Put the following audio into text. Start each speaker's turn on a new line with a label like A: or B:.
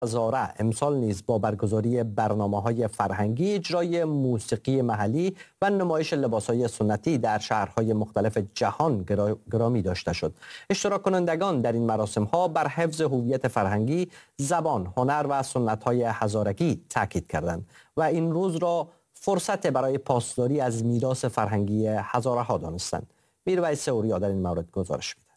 A: هزاره امسال نیز با برگزاری برنامه‌های فرهنگی، اجرای موسیقی محلی و نمایش لباس‌های سنتی در شهرهای مختلف جهان گرامی داشته شد. اشتراک کنندگان در این مراسم‌ها بر حفظ هویت فرهنگی، زبان، هنر و سنت‌های هزارگی تاکید کردند و این روز را فرصت برای پاسداری از میراث فرهنگی هزاره‌ها دانستند. میرویس اوریا در این مورد گزارش می‌دهد.